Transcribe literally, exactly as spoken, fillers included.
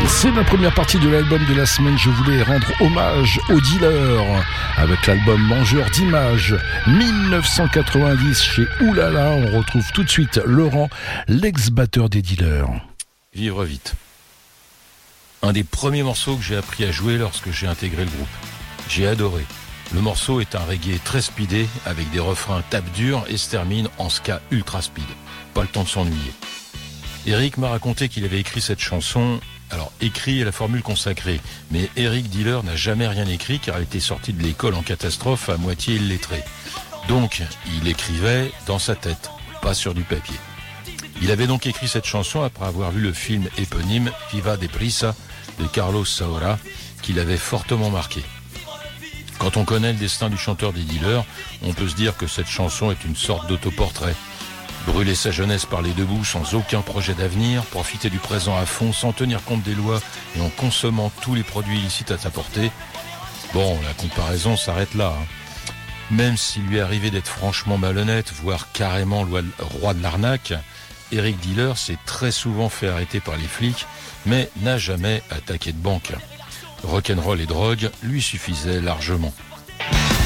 C'est la première partie de l'album de la semaine. Je voulais rendre hommage aux dealers avec l'album Mangeur d'images dix-neuf cent quatre-vingt-dix chez Oulala. On retrouve tout de suite Laurent, l'ex-batteur des dealers. Vivre vite. Un des premiers morceaux que j'ai appris à jouer lorsque j'ai intégré le groupe. J'ai adoré. Le morceau est un reggae très speedé avec des refrains tape dur et se termine en ska ultra speed. Pas le temps de s'ennuyer. Eric m'a raconté qu'il avait écrit cette chanson. Alors, écrit est la formule consacrée, mais Eric Dealer n'a jamais rien écrit car il était sorti de l'école en catastrophe à moitié illettré. Donc, il écrivait dans sa tête, pas sur du papier. Il avait donc écrit cette chanson après avoir vu le film éponyme Viva Deprisa de Carlos Saura, qui l'avait fortement marqué. Quand on connaît le destin du chanteur des Dealers, on peut se dire que cette chanson est une sorte d'autoportrait. Brûler sa jeunesse par les deux bouts sans aucun projet d'avenir, profiter du présent à fond sans tenir compte des lois et en consommant tous les produits illicites à sa portée. Bon, la comparaison s'arrête là. Hein. Même s'il lui est arrivé d'être franchement malhonnête, voire carrément roi de l'arnaque, Eric Dealer s'est très souvent fait arrêter par les flics, mais n'a jamais attaqué de banque. Rock'n'roll et drogue lui suffisaient largement.